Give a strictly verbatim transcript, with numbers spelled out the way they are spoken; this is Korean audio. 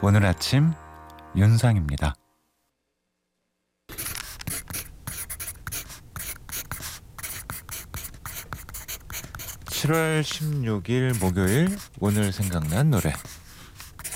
오늘 아침 윤상입니다. 칠월 십육일 목요일, 오늘 생각난 노래.